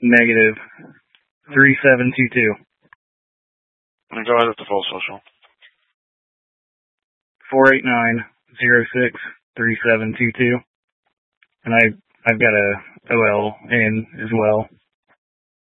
Negative. 3722. And go ahead with the full social. 489-06-3722. And I've got a OL in as well.